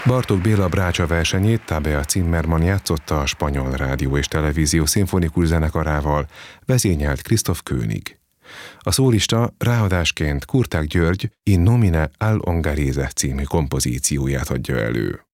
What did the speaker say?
Bartók Béla Brácsa versenyét Tabea Zimmermann játszotta a Spanyol Rádió és Televízió Szimfonikus Zenekarával, vezényelt Christoph König. A szólista ráadásként Kurták György In nomine al Ungherese című kompozícióját adja elő.